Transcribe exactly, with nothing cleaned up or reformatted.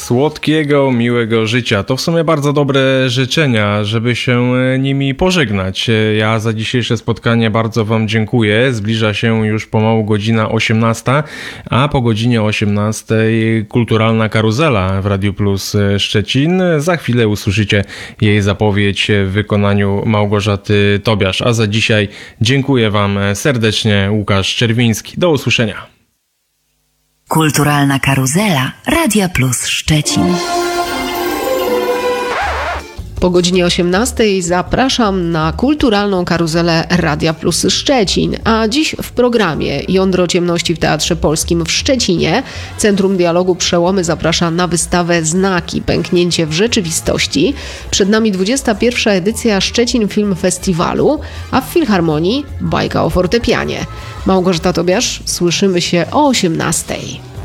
słodkiego, miłego życia. To w sumie bardzo dobre życzenia, żeby się nimi pożegnać. Ja za dzisiejsze spotkanie bardzo Wam dziękuję. Zbliża się już pomału godzina osiemnasta, a po godzinie osiemnastej kulturalna karuzela w Radiu Plus Szczecin. Za chwilę usłyszycie jej zapowiedź w wykonaniu Małgorzaty Tobiasz. A za dzisiaj dziękuję Wam serdecznie. Łukasz Czerwiński. Do usłyszenia. Kulturalna karuzela Radia Plus Szczecin. Po godzinie osiemnastej zapraszam na kulturalną karuzelę Radia Plus Szczecin, a dziś w programie Jądro Ciemności w Teatrze Polskim w Szczecinie Centrum Dialogu Przełomy zaprasza na wystawę Znaki, pęknięcie w rzeczywistości. Przed nami dwudziesta pierwsza edycja Szczecin Film Festiwalu, a w Filharmonii bajka o fortepianie. Małgorzata Tobiasz, słyszymy się o osiemnastej.